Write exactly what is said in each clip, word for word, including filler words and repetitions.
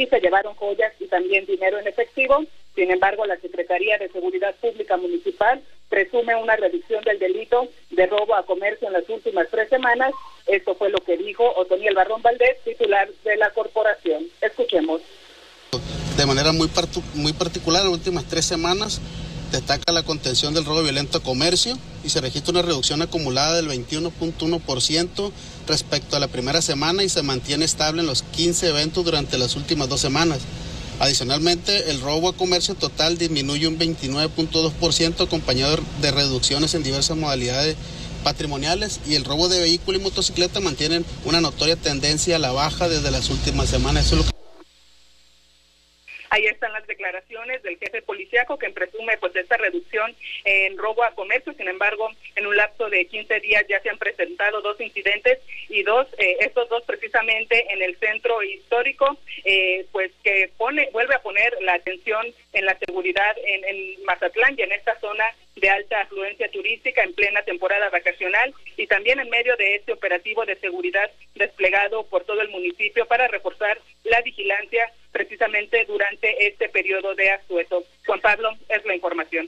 y se llevaron joyas y también dinero en efectivo. Sin embargo, la Secretaría de Seguridad Pública Municipal presume una reducción del delito de robo a comercio en las últimas tres semanas. Esto fue lo que dijo Otoniel Barrón Valdés, titular de la corporación. Escuchemos. De manera muy, partu- muy particular, en las últimas tres semanas destaca la contención del robo violento a comercio y se registra una reducción acumulada del veintiuno punto uno por ciento respecto a la primera semana y se mantiene estable en los quince eventos durante las últimas dos semanas. Adicionalmente, el robo a comercio total disminuye un veintinueve punto dos por ciento acompañado de reducciones en diversas modalidades patrimoniales y el robo de vehículo y motocicleta mantienen una notoria tendencia a la baja desde las últimas semanas. Eso es lo que... Ahí están las declaraciones del jefe policíaco que presume pues esta reducción en robo a comercio. Sin embargo, en un lapso de quince días ya se han presentado dos incidentes y dos, eh, estos dos precisamente en el centro histórico, eh, pues que pone, vuelve a poner la atención en la seguridad en, en Mazatlán y en esta zona de alta afluencia turística en plena temporada vacacional y también en medio de este operativo de seguridad desplegado por todo el municipio para reforzar la vigilancia precisamente durante este periodo de asueto. Juan Pablo, es la información.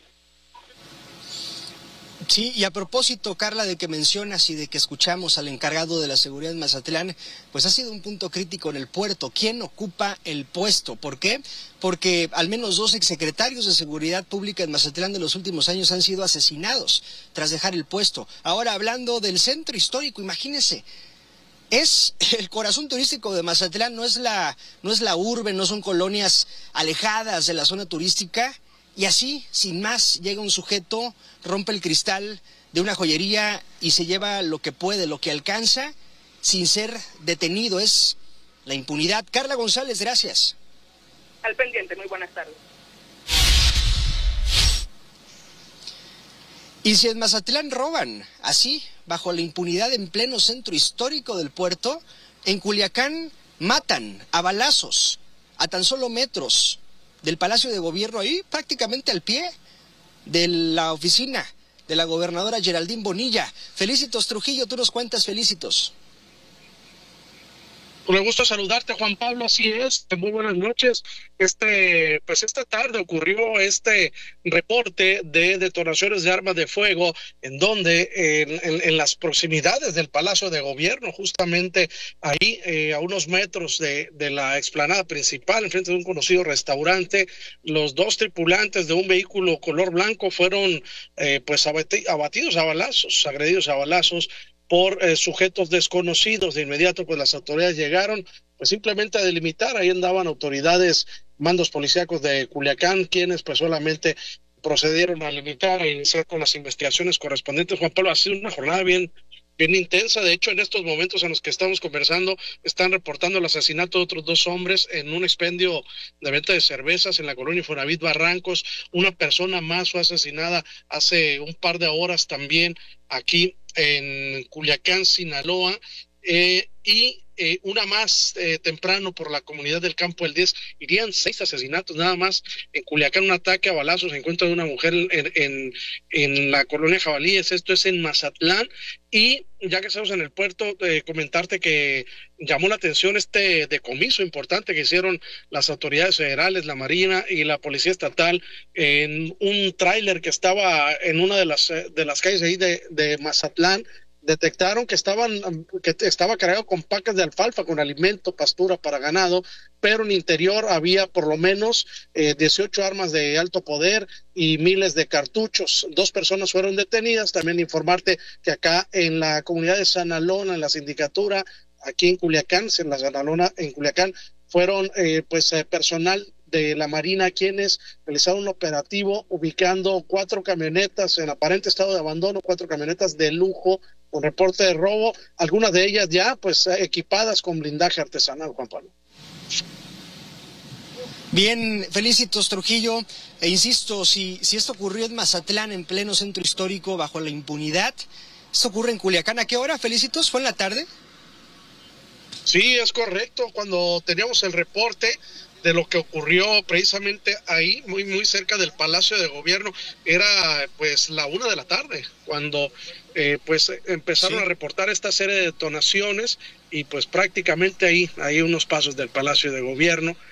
Sí, y a propósito, Carla, de que mencionas y de que escuchamos al encargado de la seguridad en Mazatlán, pues ha sido un punto crítico en el puerto. ¿Quién ocupa el puesto? ¿Por qué? Porque al menos dos exsecretarios de Seguridad Pública en Mazatlán de los últimos años han sido asesinados tras dejar el puesto. Ahora, hablando del centro histórico, imagínense, es el corazón turístico de Mazatlán, no es la, no es la urbe, no son colonias alejadas de la zona turística. Y así, sin más, llega un sujeto, rompe el cristal de una joyería y se lleva lo que puede, lo que alcanza, sin ser detenido. Es la impunidad. Carla González, gracias. Al pendiente, muy buenas tardes. Y si en Mazatlán roban, así, bajo la impunidad en pleno centro histórico del puerto, en Culiacán matan a balazos, a tan solo metros del Palacio de Gobierno, ahí prácticamente al pie de la oficina de la gobernadora Geraldine Bonilla. Felicitos, Trujillo, tú nos cuentas, Felicitos. Me gusta saludarte, Juan Pablo, así es, muy buenas noches. Este, pues esta tarde ocurrió este reporte de detonaciones de armas de fuego, en donde en, en, en las proximidades del Palacio de Gobierno, justamente ahí eh, a unos metros de, de la explanada principal, enfrente de un conocido restaurante, los dos tripulantes de un vehículo color blanco fueron eh, pues abati, abatidos a balazos, agredidos a balazos por eh, sujetos desconocidos. De inmediato pues las autoridades llegaron pues simplemente a delimitar. Ahí andaban autoridades, mandos policíacos de Culiacán, quienes pues solamente procedieron a limitar e iniciar con las investigaciones correspondientes. Juan Pablo, ha sido una jornada bien bien intensa. De hecho, en estos momentos en los que estamos conversando, están reportando el asesinato de otros dos hombres en un expendio de venta de cervezas en la colonia Infonavit Barrancos. Una persona más fue asesinada hace un par de horas también aquí en Culiacán, Sinaloa, eh, y eh, una más eh, temprano por la comunidad del Campo del diez. Irían seis asesinatos nada más en Culiacán, un ataque a balazos, encuentro de una mujer en, en, en la colonia Jabalíes. Esto es en Mazatlán. Y ya que estamos en el puerto, eh, comentarte que llamó la atención este decomiso importante que hicieron las autoridades federales, la Marina y la Policía Estatal en un tráiler que estaba en una de las de las calles ahí de, de Mazatlán. Detectaron que estaban que estaba cargado con pacas de alfalfa, con alimento, pastura para ganado, pero en interior había por lo menos eh, dieciocho armas de alto poder y miles de cartuchos. Dos personas fueron detenidas. También informarte que acá en la comunidad de San Alona, en la sindicatura, aquí en Culiacán, en la San Alona, en Culiacán, fueron eh, pues eh, personal de la Marina quienes realizaron un operativo ubicando cuatro camionetas en aparente estado de abandono, cuatro camionetas de lujo con reporte de robo, algunas de ellas ya pues equipadas con blindaje artesanal, Juan Pablo. Bien, Felicitos, Trujillo, e insisto, si, si esto ocurrió en Mazatlán, en pleno centro histórico, bajo la impunidad, ¿esto ocurre en Culiacán? ¿A qué hora, Felicitos? ¿Fue en la tarde? Sí, es correcto, cuando teníamos el reporte de lo que ocurrió precisamente ahí, muy muy cerca del Palacio de Gobierno, era pues la una de la tarde, cuando eh, pues empezaron sí. a reportar esta serie de detonaciones y pues prácticamente ahí, ahí unos pasos del Palacio de Gobierno,